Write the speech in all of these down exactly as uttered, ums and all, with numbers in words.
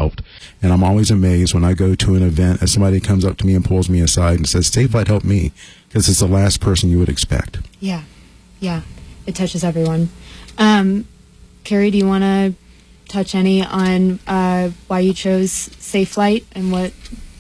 helped. And I'm always amazed when I go to an event and somebody comes up to me and pulls me aside and says, Safelite helped me, because it's the last person you would expect. Yeah, yeah, it touches everyone. Um, Carrie, do you want to touch any on uh, why you chose Safelite and what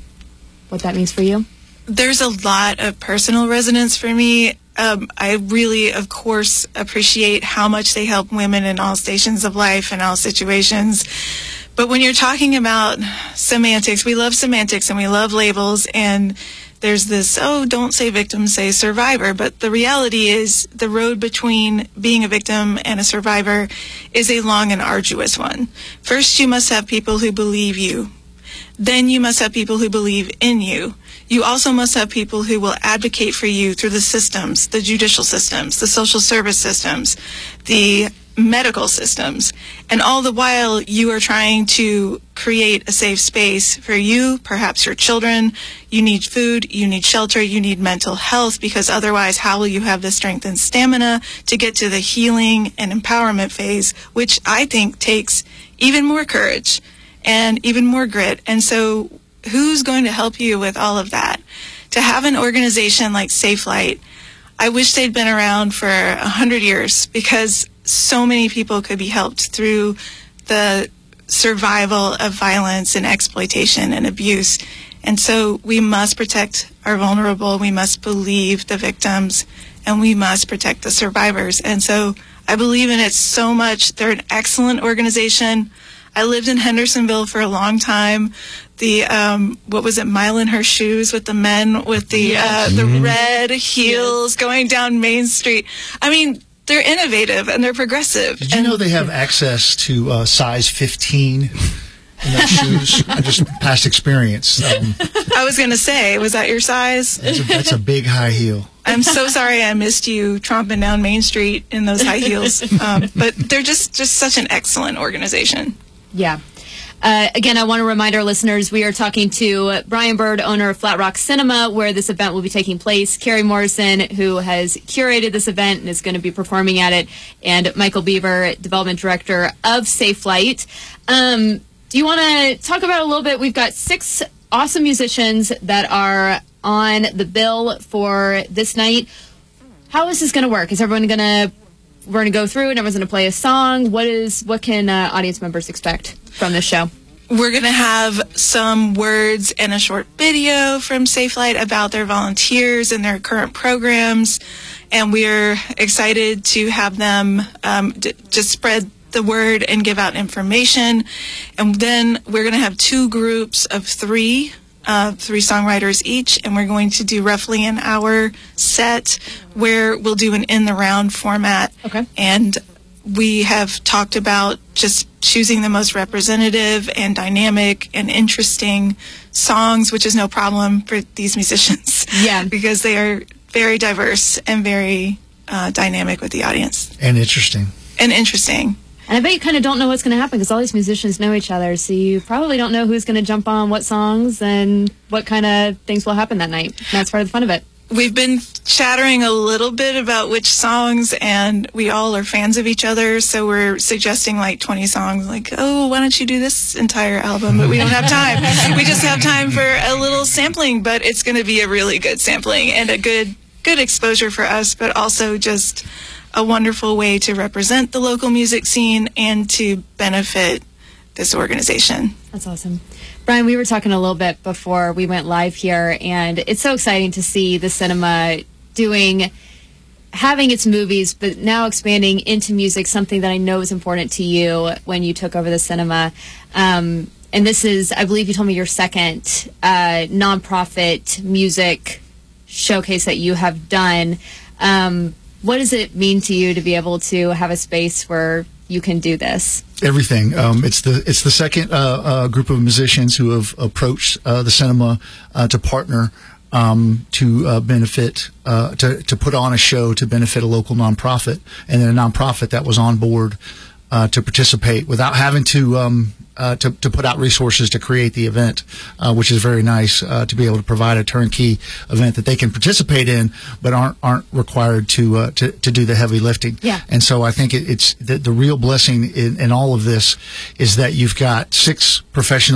what that means for you? There's a lot of personal resonance for me. Um, I really, of course, appreciate how much they help women in all stations of life and all situations. But when you're talking about semantics, we love semantics and we love labels, and there's this, oh, don't say victim, say survivor. But the reality is the road between being a victim and a survivor is a long and arduous one. First, you must have people who believe you. Then you must have people who believe in you. You also must have people who will advocate for you through the systems, the judicial systems, the social service systems, the medical systems. And all the while, you are trying to create a safe space for you, perhaps your children. You need food, you need shelter, you need mental health, because otherwise, how will you have the strength and stamina to get to the healing and empowerment phase, which I think takes even more courage and even more grit. And so who's going to help you with all of that? To have an organization like Safelite, I wish they'd been around for a hundred years, because so many people could be helped through the survival of violence and exploitation and abuse. And so we must protect our vulnerable, we must believe the victims, and we must protect the survivors. And so I believe in it so much. They're an excellent organization. I lived in Hendersonville for a long time. The, um, what was it, Mile in Her Shoes with the men with the, yes. uh, the Mm-hmm. red heels yes. going down Main Street. I mean, they're innovative and they're progressive. Did you and know they have access to uh, size fifteen in their shoes? Just past experience. Um, I was going to say, was that your size? That's a, that's a big high heel. I'm so sorry I missed you tromping down Main Street in those high heels. Um, but they're just, just such an excellent organization. Yeah. Uh, again, I want to remind our listeners, we are talking to Brian Bird, owner of Flat Rock Cinema, where this event will be taking place, Carrie Morrison, who has curated this event and is going to be performing at it, and Michael Beaver, development director of Safelite. Um, do you want to talk about a little bit? We've got six awesome musicians that are on the bill for this night. How is this going to work? Is everyone going to... We're going to go through and everyone's going to play a song. What is what can uh, audience members expect from this show? We're going to have some words and a short video from Safelite about their volunteers and their current programs. And we're excited to have them um, d- just spread the word and give out information. And then we're going to have two groups of three Uh, three songwriters each, and we're going to do roughly an hour set where we'll do an in-the-round format. Okay. And we have talked about just choosing the most representative and dynamic and interesting songs, which is no problem for these musicians. Yeah. Because they are very diverse and very uh, dynamic with the audience. And interesting. And interesting. And I bet you kind of don't know what's going to happen because all these musicians know each other, so you probably don't know who's going to jump on what songs and what kind of things will happen that night. And that's part of the fun of it. We've been chattering a little bit about which songs, and we all are fans of each other, so we're suggesting like twenty songs, like, oh, why don't you do this entire album? But we don't have time. We just have time for a little sampling, but it's going to be a really good sampling and a good, good exposure for us, but also just a wonderful way to represent the local music scene and to benefit this organization. That's awesome. Brian, we were talking a little bit before we went live here, and it's so exciting to see the cinema doing, having its movies, but now expanding into music, something that I know is important to you when you took over the cinema. Um, and this is, I believe you told me, your second uh, nonprofit music showcase that you have done. Um, what does it mean to you to be able to have a space where you can do this? Everything. Um, it's the it's the second uh, uh, group of musicians who have approached uh, the cinema uh, to partner um, to uh, benefit uh, to to put on a show to benefit a local nonprofit, and then a nonprofit that was on board uh, to participate without having to. Um, Uh, to, to put out resources to create the event, uh, which is very nice uh, to be able to provide a turnkey event that they can participate in, but aren't aren't required to uh, to, to do the heavy lifting. Yeah. And so I think it, it's the, the real blessing in, in all of this is that you've got six professional